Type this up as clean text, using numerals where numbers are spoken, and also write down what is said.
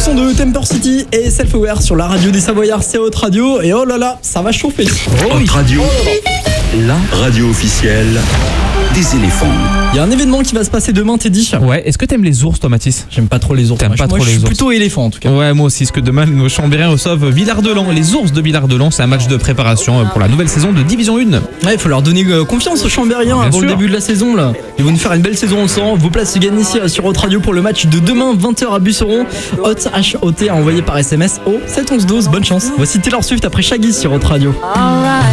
son de Temper City et Self-Aware sur la radio des Savoyards, c'est Hot Radio. Et oh là là, ça va chauffer. Hot Radio, la radio officielle des éléphants. Il y a un événement qui va se passer demain, Teddy. Ouais, est-ce que t'aimes les ours, toi, Mathis? J'aime pas trop les ours. T'aimes pas trop je les suis ours? plutôt éléphant en tout cas. Ouais, moi aussi, parce que demain, nos Chambériens reçoivent Villard-de-Lans. Les ours de Villard-de-Lans, c'est un match de préparation pour la nouvelle saison de Division 1. Ouais, il faut leur donner confiance aux Chambériens Bien avant le sûr. début de la saison là. Ils vont nous faire une belle saison, on le sent. Vos places se gagnent ici sur Hot Radio pour le match de demain 20h à Busseron. Hot HOT à envoyer par SMS au 71112. Bonne chance. Voici Taylor Swift après Shaggy sur Hot Radio. Alright.